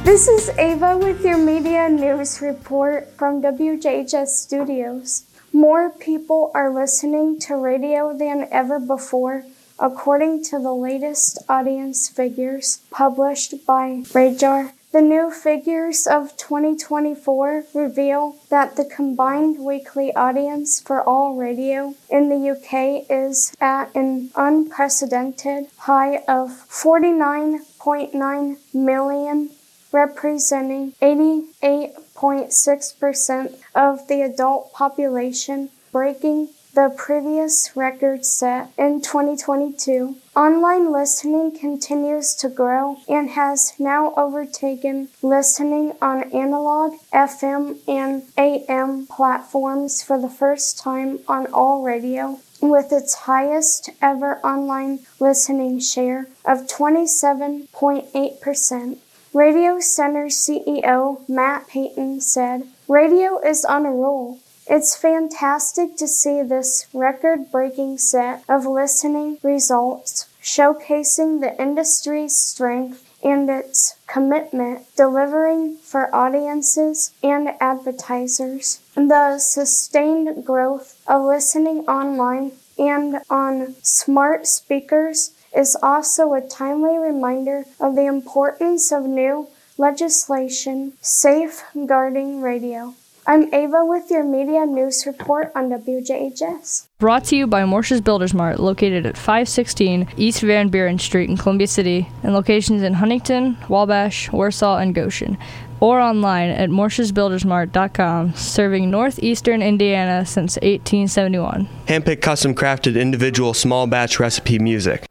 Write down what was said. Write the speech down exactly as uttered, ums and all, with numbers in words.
This is Ava with your media news report from W J H S Studios. More people are listening to radio than ever before, according to the latest audience figures published by Radar. The new figures of twenty twenty-four reveal that the combined weekly audience for all radio in the U K is at an unprecedented high of forty-nine point nine million, representing eighty-eight point six percent of the adult population, breaking the previous record set in twenty twenty-two. Online listening continues to grow and has now overtaken listening on analog, F M, and A M platforms for the first time on all radio, with its highest ever online listening share of twenty-seven point eight percent. Radio Center C E O Matt Payton said, "Radio is on a roll. It's fantastic to see this record-breaking set of listening results, showcasing the industry's strength and its commitment delivering for audiences and advertisers. The sustained growth of listening online and on smart speakers is also a timely reminder of the importance of new legislation safeguarding radio." I'm Ava with your media news report on W J H S. Brought to you by Morsches Builders Mart, located at five sixteen East Van Buren Street in Columbia City, and locations in Huntington, Wabash, Warsaw, and Goshen, or online at morsches builders mart dot com, serving northeastern Indiana since eighteen seventy-one. Handpicked custom crafted individual small batch recipe music.